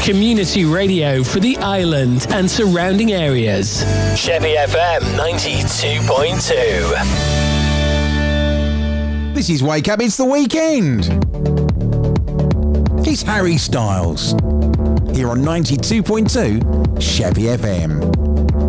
community radio for the island and surrounding areas. Chevy FM 92.2. This is Wake Up, it's the weekend. It's Harry Styles here on 92.2 Chevy FM.